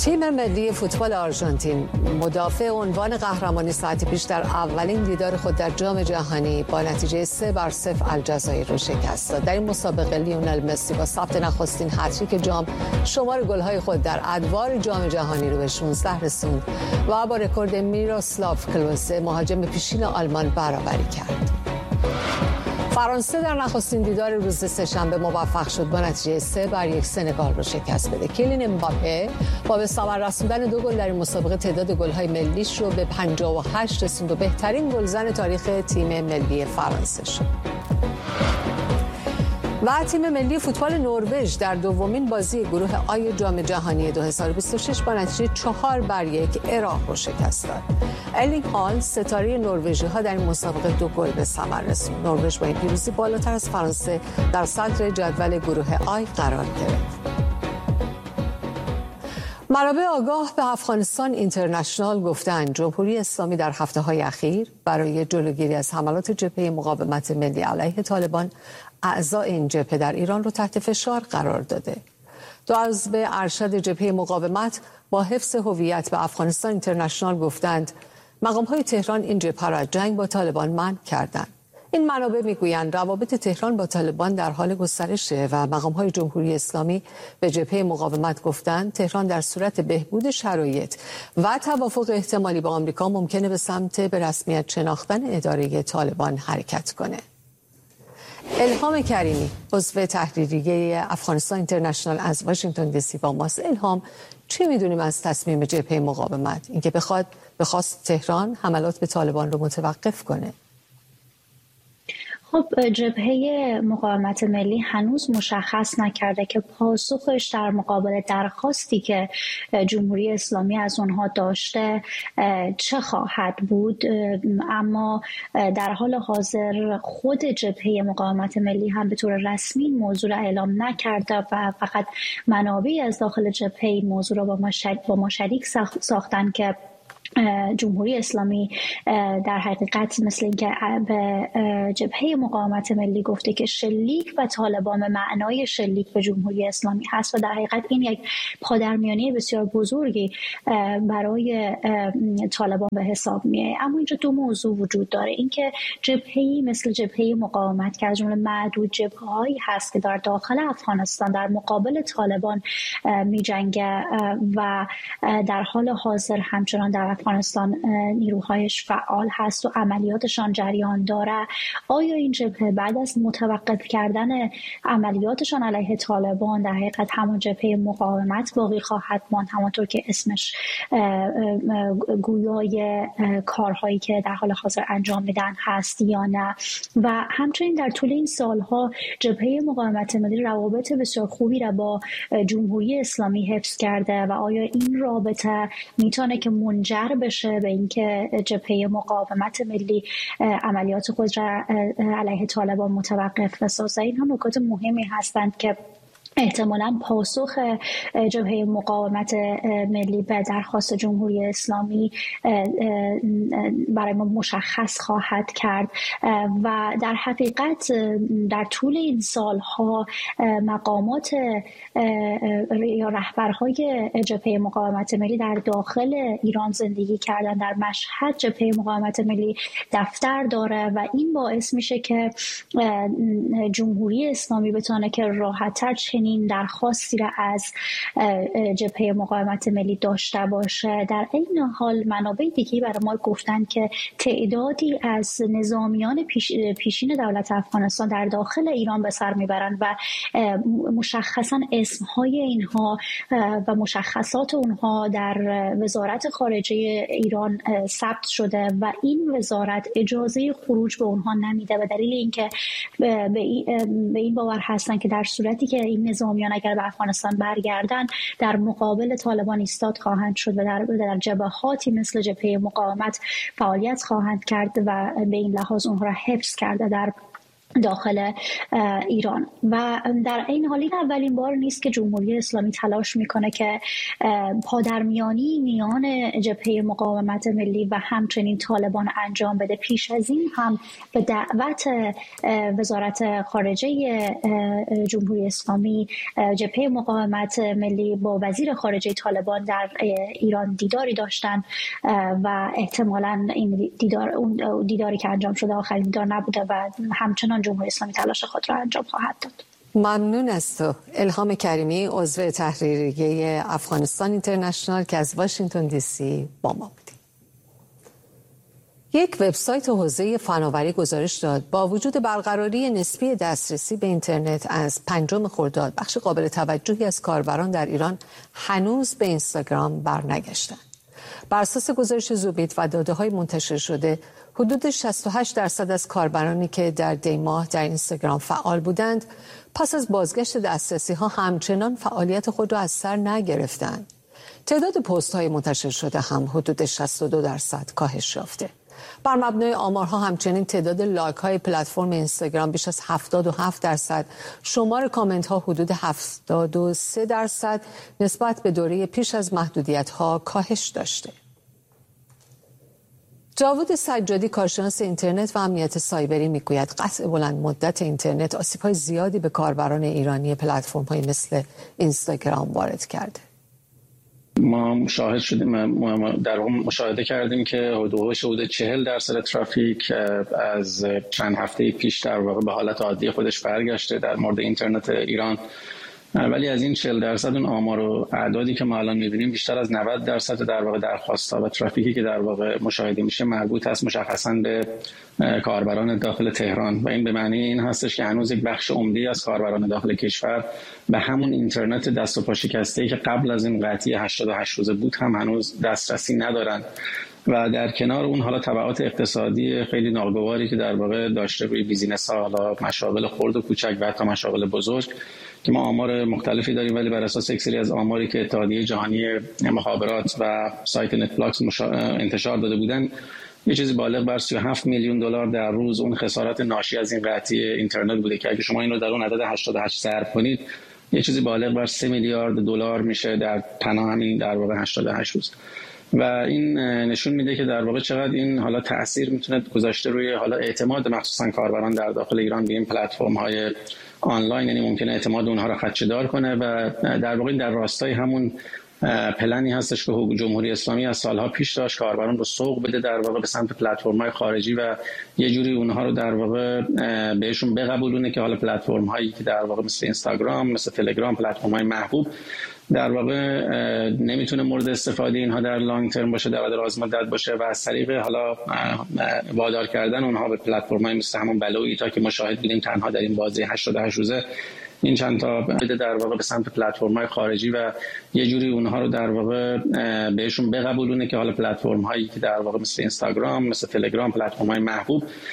تیم ملی فوتبال آرژانتین مدافع عنوان قهرمانی ساعت پیش در اولین دیدار خود در جام جهانی با نتیجه 3-0 الجزایر را شکست داد. در این مسابقه لیونل مسی با ثبت نخستین هتریک جام شمار گل‌های خود در ادوار جام جهانی رو به 16 رسوند و با رکورد میروسلاو کلوزه مهاجم پیشین آلمان برابری کرد. فرانسه در نخستین دیدار روز سه‌شنبه موفق شد با نتیجه 3-1 سنگال را شکست بده. کیلین امباپه با به ثمر رسوندن 2 گل در این مسابقه تعداد گل‌های ملیش رو به 58 رسوند و بهترین گلزن تاریخ تیم ملی فرانسه شد. و تیم ملی فوتبال نروژ در دومین بازی گروه آی جام جهانی 2026 با نتیجه 4-1 عراق را شکست داد. ارلینگ هالند ستاره نروژی‌ها در این مسابقه 2 گل به ثمر رسوند. نروژ با این پیروزی بالاتر از فرانسه در صدر جدول گروه آی قرار گرفت. منابع آگاه به افغانستان اینترنشنال گفتند جمهوری اسلامی در هفته‌های اخیر برای جلوگیری از حملات جبهه مقاومت ملی علیه طالبان اعضای این جبهه در ایران را تحت فشار قرار داده. 2 عضو ارشد جبهه مقاومت با حفظ هویت به افغانستان اینترنشنال گفتند مقام‌های تهران این جبهه را از جنگ با طالبان منع کردند. این منابع میگویند روابط تهران با طالبان در حال گسترشه و مقام‌های جمهوری اسلامی به جبهه مقاومت گفتند تهران در صورت بهبود شرایط و توافق احتمالی با آمریکا ممکنه به سمت به رسمیت شناختن اداره طالبان حرکت کنه. الهام کریمی عضو تحریریه افغانستان اینترنشنال از واشنگتن دی سی با ماست. الهام، چی میدونیم از تصمیم جبهه مقاومت اینکه بخواست تهران حملات به طالبان رو متوقف کنه؟ خب جبهه مقاومت ملی هنوز مشخص نکرده که پاسخش در مقابل درخواستی که جمهوری اسلامی از اونها داشته چه خواهد بود، اما در حال حاضر خود جبهه مقاومت ملی هم به طور رسمی این موضوع را اعلام نکرده و فقط منابعی از داخل جبهه این موضوع را با ما شریک ساختن که جمهوری اسلامی در حقیقت مثل اینکه به جبهه مقاومت ملی گفته که شلیک و طالبان به معنای شلیک به جمهوری اسلامی هست و در حقیقت این یک پادرمیانی بسیار بزرگی برای طالبان به حساب میاد. اما اینجا 2 موضوع وجود داره، اینکه جبهه‌ای مثل جبهه مقاومت که از جمله معدود جبهه‌هایی هست که در داخل افغانستان در مقابل طالبان می‌جنگه و در حال حاضر همچنان در افغانستان نیروهایش فعال هست و عملیاتشان جریان داره، آیا این جبهه بعد از متوقف کردن عملیاتشان علیه طالبان در حقیقت همون جبهه مقاومت باقی خواهد ماند، همانطور که اسمش گویای کارهایی که در حال حاضر انجام میدن هست یا نه؟ و همچنین در طول این سالها جبهه مقاومت ملی روابط بسیار خوبی را با جمهوری اسلامی حفظ کرده و آیا این رابطه میتونه که منجر بشه به اینکه جبهه مقاومت ملی عملیات خود را علیه طالبان متوقف بسازه؟ این هم نکات مهمی هستند که احتمالاً پاسخ جبهه مقاومت ملی به درخواست جمهوری اسلامی برای ما مشخص خواهد کرد و در حقیقت در طول این سالها مقامات یا رهبرهای جبهه مقاومت ملی در داخل ایران زندگی کردن. در مشهد جبهه مقاومت ملی دفتر داره و این باعث میشه که جمهوری اسلامی بتونه که راحت‌تر چنین درخواستی را از جبهه مقاومت ملی داشته باشه. در این حال منابع دیگه برای ما گفتن که تعدادی از نظامیان پیشین دولت افغانستان در داخل ایران به سر میبرند و مشخصا اسمهای اینها و مشخصات اونها در وزارت خارجه ایران ثبت شده و این وزارت اجازه خروج به اونها نمیده و دلیل اینکه به این باور هستن که در صورتی که این نظامیان اگر به افغانستان برگردن در مقابل طالبان ایستاد خواهند شد و در جبهاتی مثل جبهه مقاومت فعالیت خواهند کرد و به این لحاظ اونها را حفظ کرده در داخل ایران. و در این حال این اولین بار نیست که جمهوری اسلامی تلاش میکنه که پادرمیانی میان جبهه مقاومت ملی و همچنین طالبان انجام بده. پیش از این هم به دعوت وزارت خارجه جمهوری اسلامی جبهه مقاومت ملی با وزیر خارجه طالبان در ایران دیداری داشتن و احتمالاً این دیداری که انجام شده آخرین دیدار نبوده و همچنان جمهوری اسلامی تلاش خود را انجام خواهد داد. ممنون از تو. الهام کریمی، عضو تحریریه افغانستان اینترنشنال که از واشنگتن دی سی با ما بودی. یک وبسایت حوزه فناوری گزارش داد با وجود برقراری نسبی دسترسی به اینترنت از 5 خرداد بخش قابل توجهی از کاربران در ایران هنوز به اینستاگرام برنگشتند. بر اساس گزارش زوبیت و داده‌های منتشر شده، حدود 68% از کاربرانی که در دی ماه در اینستاگرام فعال بودند، پس از بازگشت دسترسی‌ها همچنان فعالیت خود را از سر نگرفتند. تعداد پست‌های منتشر شده هم حدود 62% کاهش یافته. بر مبنای آمارها همچنین تعداد لایک‌های پلتفرم اینستاگرام بیش از 77%، شمار کامنت‌ها حدود 73% نسبت به دوره پیش از محدودیت‌ها کاهش داشته. جاوید سجادی، کارشناس اینترنت و امنیت سایبری، میگوید قطع بلند مدت اینترنت آسیب‌های زیادی به کاربران ایرانی پلتفرم‌های مثل اینستاگرام وارد کرده. ما شاهد شدیم، ما در واقع مشاهده کردیم که حدود 40% ترافیک از چند هفته پیش در واقع به حالت عادی خودش برگشته در مورد اینترنت ایران. ولی از این 40% اون آمار و اعدادی که ما الان می‌بینیم بیشتر از 90% در واقع درخواست‌ها و ترافیکی که در واقع مشاهده میشه مربوط است مشخصاً به کاربران داخل تهران و این به معنی این هستش که هنوز یک بخش عمده از کاربران داخل کشور به همون اینترنت دست و پا شکسته‌ای که قبل از این قطعی 88 روزه بود هم هنوز دسترسی ندارن و در کنار اون حالا تبعات اقتصادی خیلی ناگواری که در واقع داشته روی بیزینس‌ها، حالا مشاغل خرد و کوچک و حتی مشاغل بزرگ که ما آمار مختلفی داریم، ولی بر اساس یک سری از آماری که اتحادیه جهانی مخابرات و سایت نتفلاکس انتشار داده بودن، یه چیزی بالغ بر 37 میلیون دلار در روز اون خسارت ناشی از این قطعی اینترنت بوده که اگه شما این رو در اون عدد 88 ضرب کنید یه چیزی بالغ بر 3 میلیارد دلار میشه در تنها همین در واقع 88 روز. و این نشون میده که در واقع چقدر این حالا تأثیر میتونه گذاشته روی حالا اعتماد مخصوصا کاربران در داخل ایران به این پلتفرم‌های آنلاین، یعنی ممکنه اعتماد اونها را خدشه‌دار کنه و در واقع در راستای همون پلنی هستش که جمهوری اسلامی از سالها پیش داشت کاربران رو سوق بده در واقع به سمت پلتفرم‌های خارجی و یه جوری اونها رو در واقع بهشون بقبولونه که حالا پلتفرم‌هایی که در واقع مثل اینستاگرام، مثل تلگرام، پلتفرم‌های محبوب در واقع نمیتونه مورد استفاده اینها در لانگ ترم باشه، در دراز مدت باشه و از طریق حالا وادار کردن اونها به پلتفرم‌های مثل همون بلوی تا که مشاهد بودیم تنها در این بازی 88 روزه این چند تا در واقع به سمت پلتفرم‌های خارجی و یه جوری اونها رو در واقع بهشون بقبولونه که حالا پلتفرم‌هایی که در واقع مثل اینستاگرام، مثل تلگرام، پلتفرم‌های محبوب